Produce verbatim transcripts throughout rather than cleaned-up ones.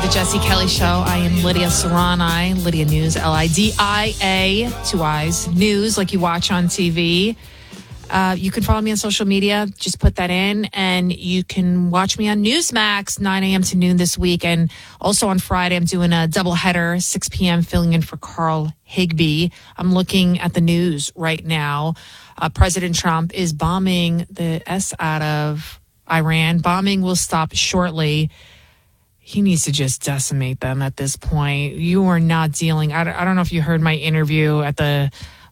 The Jesse Kelly Show. I am Lydia Serrani, Lydia News, L I D I A, two eyes, news like you watch on T V. Uh, you can follow me on social media. Just put that in, and you can watch me on Newsmax, nine a.m. to noon this week. And also on Friday, I'm doing a doubleheader, six p.m., filling in for Carl Higbee. I'm looking at the news right now. Uh, President Trump is bombing the S out of Iran. Bombing will stop shortly. He needs to just decimate them at this point. You are not dealing. I don't, I don't know if you heard my interview at the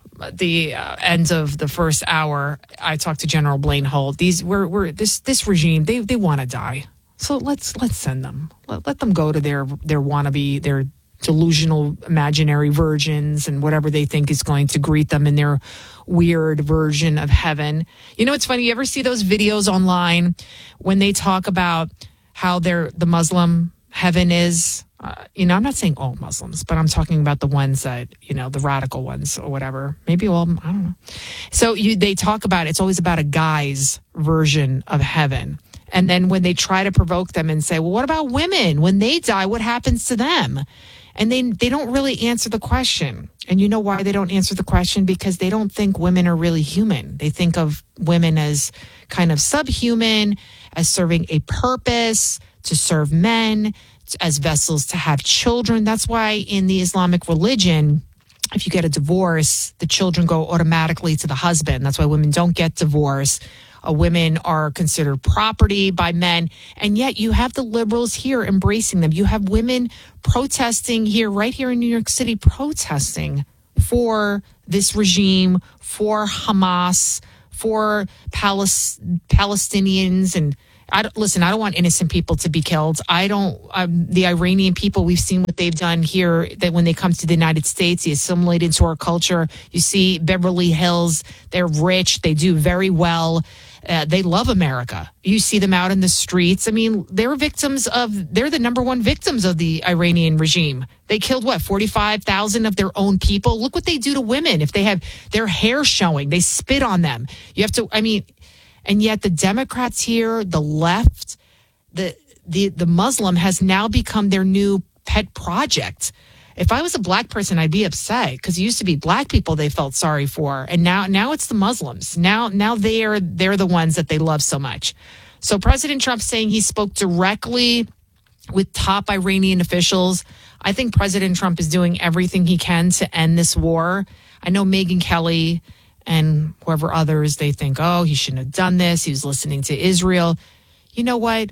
the uh, end of the first hour. I talked to General Blaine Holt. These we're, we're this this regime. They they want to die. So let's let's send them. Let, let them go to their their wannabe, their delusional imaginary virgins and whatever they think is going to greet them in their weird version of heaven. You know, it's funny. You ever see those videos online when they talk about how they're the Muslim heaven is? Uh, you know, I'm not saying all Muslims, but I'm talking about the ones that, you know, the radical ones or whatever. Maybe all, I don't know. So you, they talk about, it's always about a guy's version of heaven. And then when they try to provoke them and say, well, what about women? When they die, what happens to them? And they, they don't really answer the question. And you know why they don't answer the question? Because they don't think women are really human. They think of women as kind of subhuman, as serving a purpose to serve men, as vessels to have children. That's why in the Islamic religion, if you get a divorce, the children go automatically to the husband. That's why women don't get divorced. Uh, women are considered property by men. And yet you have the liberals here embracing them. You have women protesting here, right here in New York City, protesting for this regime, for Hamas, for Palis- Palestinians. And I don't, listen, I don't want innocent people to be killed. I don't, um, the Iranian people, we've seen what they've done here, that when they come to the United States, they assimilate into our culture. You see Beverly Hills, they're rich, they do very well. Uh, they love America. You see them out in the streets. I mean, they're victims of, they're the number one victims of the Iranian regime. They killed, what, forty-five thousand of their own people? Look what they do to women. If they have their hair showing, they spit on them. You have to, I mean, and yet the Democrats here, the left, the the the Muslim has now become their new pet project. If I was a black person, I'd be upset because it used to be black people they felt sorry for, and now now it's the Muslims. Now now they are they're the ones that they love so much. So President Trump saying he spoke directly with top Iranian officials. I think President Trump is doing everything he can to end this war. I know Megyn Kelly and whoever others, they think, oh, he shouldn't have done this. He was listening to Israel. You know what?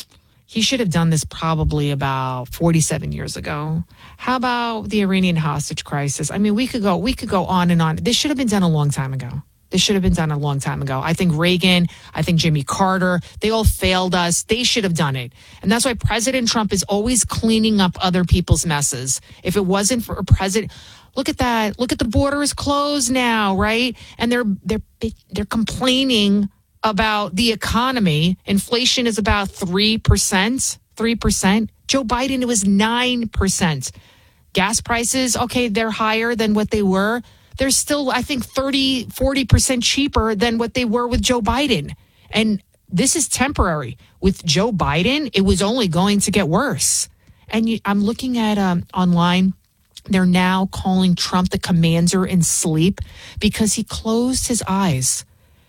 He should have done this probably about forty-seven years ago. How about the Iranian hostage crisis? I mean, we could go, we could go on and on. This should have been done a long time ago. This should have been done a long time ago. I think Reagan, I think Jimmy Carter, they all failed us. They should have done it. And that's why President Trump is always cleaning up other people's messes. If it wasn't for a president, look at that. Look at the border is closed now, right? And they're they're they're complaining about the economy. Inflation is about three percent, three percent. Joe Biden, it was nine percent. Gas prices, okay, they're higher than what they were. They're still, I think, thirty, forty percent cheaper than what they were with Joe Biden. And this is temporary. With Joe Biden, it was only going to get worse. And you, I'm looking at um, online, they're now calling Trump the commander in sleep because he closed his eyes.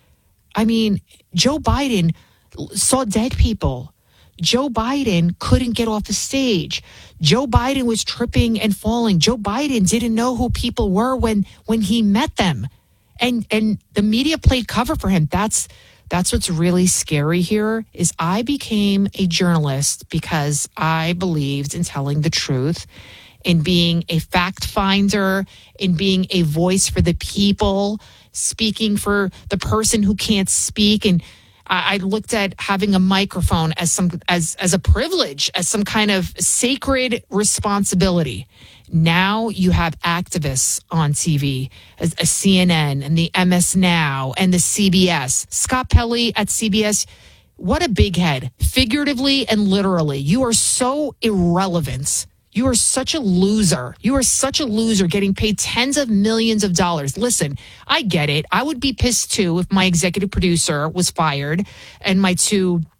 I mean, Joe Biden saw dead people. Joe Biden couldn't get off the stage. Joe Biden was tripping and falling. Joe Biden didn't know who people were when when he met them. And and the media played cover for him. That's that's what's really scary here is I became a journalist because I believed in telling the truth, in being a fact finder, in being a voice for the people, speaking for the person who can't speak. And I looked at having a microphone as some as as a privilege, as some kind of sacred responsibility. Now you have activists on T V, as a C N N and the M S Now and the C B S. Scott Pelley at C B S, what a big head, figuratively and literally. You are so irrelevant. You are such a loser. You are such a loser getting paid tens of millions of dollars. Listen, I get it. I would be pissed too if my executive producer was fired and my two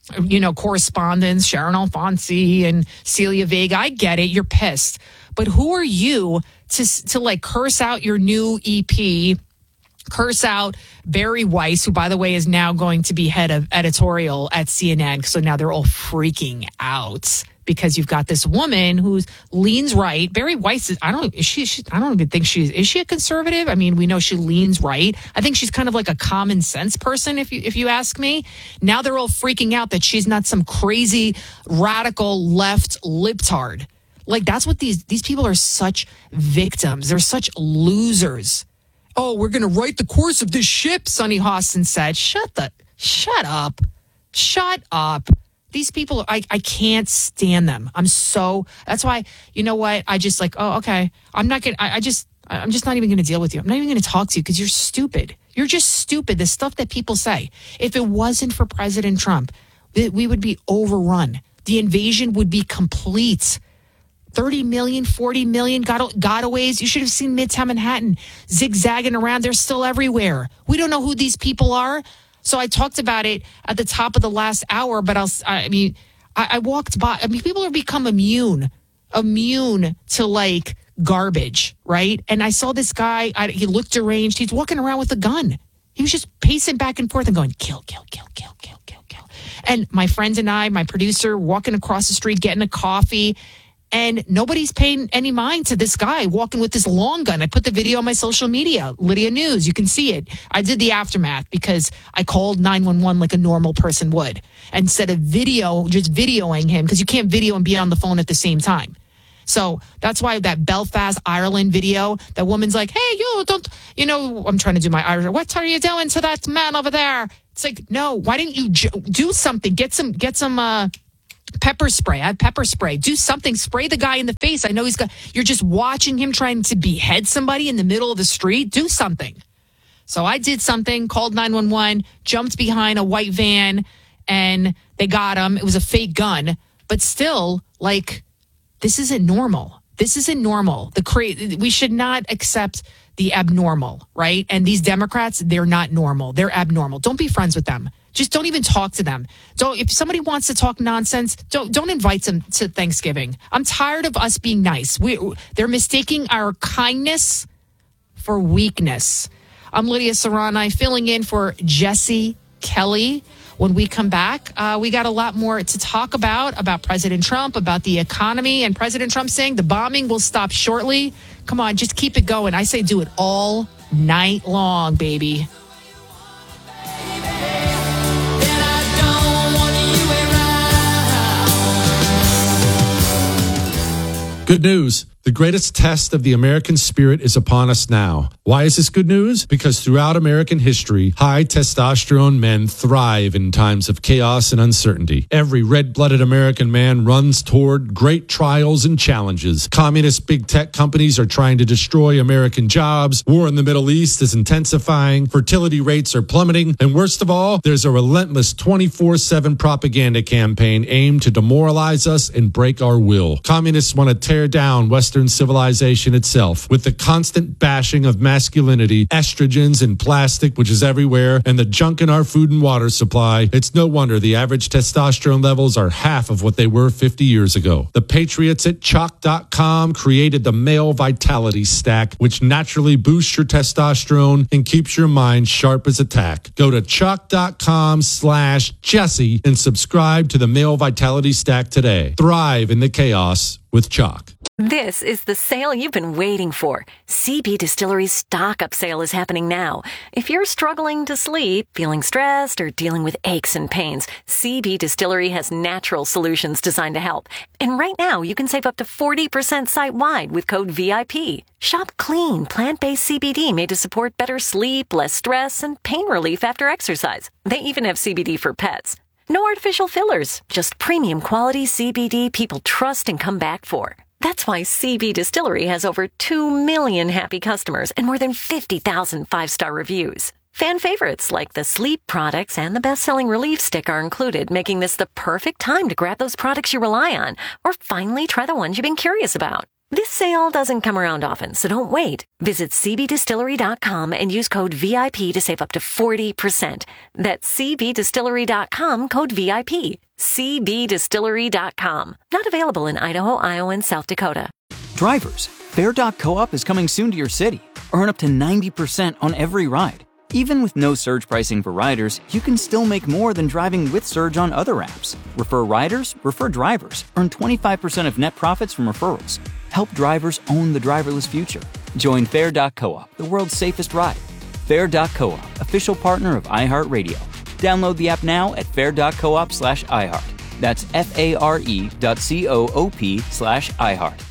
you know, correspondents, Sharon Alfonsi and Celia Vega. I get it. You're pissed. But who are you to, to like curse out your new E P, curse out Barry Weiss, who, by the way, is now going to be head of editorial at C N N. So now they're all freaking out because you've got this woman who leans right. Barry Weiss is, I don't, is she, she, I don't even think she's, is she a conservative? I mean, we know she leans right. I think she's kind of like a common sense person, if you, if you ask me. Now they're all freaking out that she's not some crazy radical left libtard. Like, that's what these, these people are such victims. They're such losers. Oh, we're going to write the course of this ship, Sonny Hostin said. Shut the, shut up. Shut up. These people, I, I can't stand them. I'm so, that's why, you know what? I just like, oh, okay. I'm not going to, I just, I'm just not even going to deal with you. I'm not even going to talk to you because you're stupid. You're just stupid. The stuff that people say. If it wasn't for President Trump, we would be overrun. The invasion would be complete. thirty million, forty million got, gotaways. You should have seen Midtown Manhattan zigzagging around. They're still everywhere. We don't know who these people are. So I talked about it at the top of the last hour, but I'll, I mean, I, I walked by. I mean, people have become immune, immune to like garbage, right? And I saw this guy, I, he looked deranged. He's walking around with a gun. He was just pacing back and forth and going, kill, kill, kill, kill, kill, kill, kill. And my friend and I, my producer, walking across the street, getting a coffee. And nobody's paying any mind to this guy walking with this long gun. I put the video on my social media, Lydia News. You can see it. I did the aftermath because I called nine one one like a normal person would. Instead of video, just videoing him, because you can't video and be on the phone at the same time. So that's why that Belfast, Ireland video, that woman's like, hey, you don't, you know, I'm trying to do my Irish. What are you doing to that man over there? It's like, no, why didn't you do something? Get some, get some, uh, pepper spray. I have pepper spray. Do something. Spray the guy in the face. I know he's got, you're just watching him trying to behead somebody in the middle of the street. Do something. So I did something, called nine one one, jumped behind a white van, and they got him. It was a fake gun. But still, like, this isn't normal. This isn't normal. The cra- We should not accept the abnormal, right? And these Democrats, they're not normal. They're abnormal. Don't be friends with them. Just don't even talk to them. Don't, if somebody wants to talk nonsense, don't don't invite them to Thanksgiving. I'm tired of us being nice. We, they're mistaking our kindness for weakness. I'm Lydia Serrani, filling in for Jesse Kelly. When we come back, uh, we got a lot more to talk about, about President Trump, about the economy, and President Trump saying the bombing will stop shortly. Come on, just keep it going. I say do it all night long, baby. Good news. The greatest test of the American spirit is upon us now. Why is this good news? Because throughout American history, high testosterone men thrive in times of chaos and uncertainty. Every red-blooded American man runs toward great trials and challenges. Communist big tech companies are trying to destroy American jobs. War in the Middle East is intensifying. Fertility rates are plummeting. And worst of all, there's a relentless twenty-four seven propaganda campaign aimed to demoralize us and break our will. Communists want to tear down Western civilization itself with the constant bashing of masculinity, estrogens and plastic, which is everywhere, and the junk in our food and water supply. It's no wonder the average testosterone levels are half of what they were fifty years ago. The patriots at chalk dot com created the Male Vitality Stack, which naturally boosts your testosterone and keeps your mind sharp as a tack. Go to chalk dot com slash Jesse and subscribe to the Male Vitality Stack today. Thrive in the chaos with Chalk. This is the sale you've been waiting for. C B Distillery's stock-up sale is happening now. If you're struggling to sleep, feeling stressed, or dealing with aches and pains, C B Distillery has natural solutions designed to help. And right now, you can save up to forty percent site-wide with code V I P. Shop clean, plant-based C B D made to support better sleep, less stress, and pain relief after exercise. They even have C B D for pets. No artificial fillers, just premium quality C B D people trust and come back for. That's why C B Distillery has over two million happy customers and more than fifty thousand five-star reviews. Fan favorites like the sleep products and the best-selling Relief Stick are included, making this the perfect time to grab those products you rely on or finally try the ones you've been curious about. This sale doesn't come around often, so don't wait. Visit C B Distillery dot com and use code V I P to save up to forty percent. That's C B Distillery dot com, code V I P. C B Distillery dot com. Not available in Idaho, Iowa, and South Dakota. Drivers, Fair dot co-op is coming soon to your city. Earn up to ninety percent on every ride. Even with no surge pricing for riders, you can still make more than driving with Surge on other apps. Refer riders, refer drivers. Earn twenty-five percent of net profits from referrals. Help drivers own the driverless future. Join Fair dot co-op, the world's safest ride. Fair dot co-op, official partner of iHeartRadio. Download the app now at fair dot coop slash iHeart. That's F-A-R-E dot C-O-O-P slash iHeart.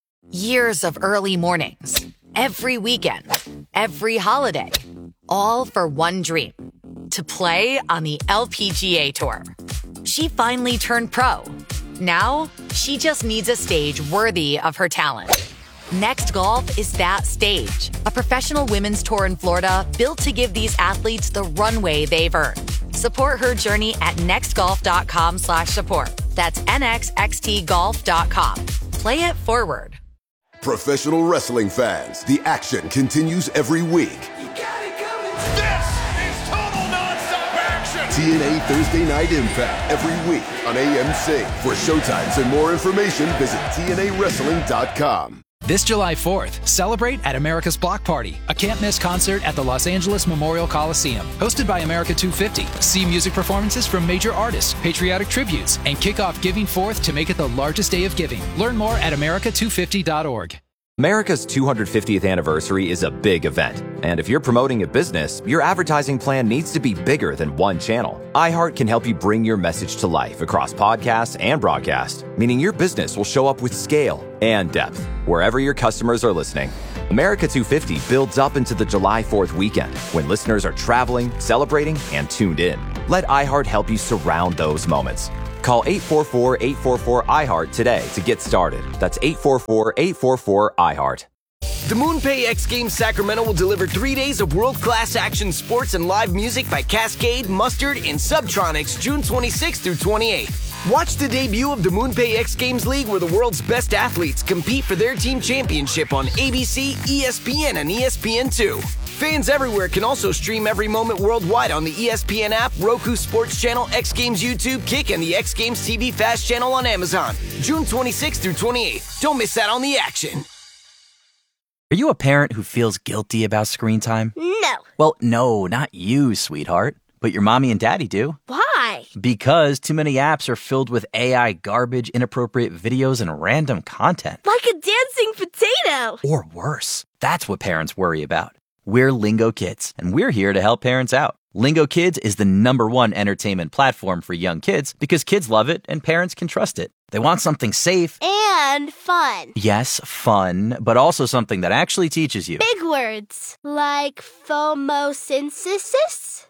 Years of early mornings, every weekend, every holiday, all for one dream, to play on the L P G A Tour. She finally turned pro. Now, she just needs a stage worthy of her talent. Next Golf is that stage, a professional women's tour in Florida built to give these athletes the runway they've earned. Support her journey at nextgolf.com slash support. That's N X X T golf dot com. Play it forward. Professional wrestling fans, the action continues every week. You got it coming. This is total nonstop action. T N A Thursday Night Impact every week on A M C. For showtimes and more information, visit T N A wrestling dot com. This July fourth, celebrate at America's Block Party, a can't-miss concert at the Los Angeles Memorial Coliseum. Hosted by America two fifty. See music performances from major artists, patriotic tributes, and kick off Giving Forth to make it the largest day of giving. Learn more at america two fifty dot org. America's two hundred fiftieth anniversary is a big event, and if you're promoting a business, your advertising plan needs to be bigger than one channel. iHeart can help you bring your message to life across podcasts and broadcast, meaning your business will show up with scale and depth wherever your customers are listening. America two fifty builds up into the July fourth weekend when listeners are traveling, celebrating, and tuned in. Let iHeart help you surround those moments. Call eight four four, eight four four, I heart today to get started. That's eight four four, eight four four, I heart. The MoonPay X Games Sacramento will deliver three days of world-class action sports and live music by Cascade, Mustard, and Subtronics June twenty-sixth through twenty-eighth. Watch the debut of the MoonPay X Games League where the world's best athletes compete for their team championship on A B C, E S P N, and E S P N two. Fans everywhere can also stream every moment worldwide on the E S P N app, Roku Sports Channel, X Games YouTube, Kick, and the X Games T V Fast Channel on Amazon. June twenty-sixth through twenty-eighth. Don't miss out on the action. Are you a parent who feels guilty about screen time? No. Well, no, not you, sweetheart. But your mommy and daddy do. Why? Because too many apps are filled with A I garbage, inappropriate videos, and random content. Like a dancing potato. Or worse. That's what parents worry about. We're Lingo Kids, and we're here to help parents out. Lingo Kids is the number one entertainment platform for young kids because kids love it and parents can trust it. They want something safe. And fun. Yes, fun, but also something that actually teaches you. Big words like phomosynthesis.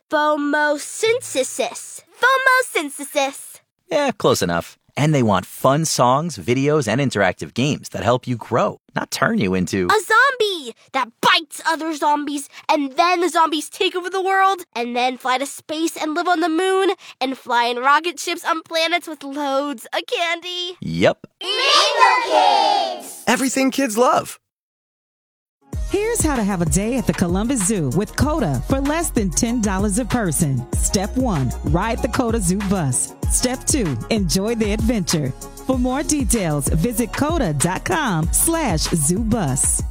Phomosynthesis. Phomosynthesis. Yeah, close enough. And they want fun songs, videos, and interactive games that help you grow, not turn you into a zombie that bites other zombies, and then the zombies take over the world, and then fly to space and live on the moon, and fly in rocket ships on planets with loads of candy. Yep. Lingo Kids! Everything kids love. Here's how to have a day at the Columbus Zoo with COTA for less than ten dollars a person. Step one, ride the COTA Zoo bus. Step two, enjoy the adventure. For more details, visit COTA.com slash zoo bus.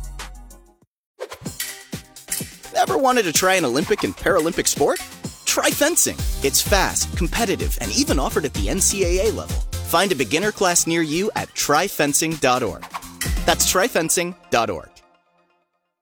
Ever wanted to try an Olympic and Paralympic sport? Try fencing. It's fast, competitive, and even offered at the N C double A level. Find a beginner class near you at try fencing dot org. That's try fencing dot org.